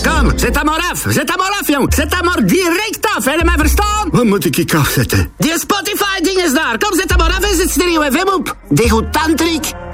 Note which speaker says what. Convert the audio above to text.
Speaker 1: Kom, zet dat maar af. Zet dat maar af, jong. Zet dat maar direct af. Heb je mij verstaan?
Speaker 2: Wat moet ik afzetten?
Speaker 1: Die Spotify-ding is daar. Kom, zet dat maar af en zet Stereo FM op. Degoutantriek.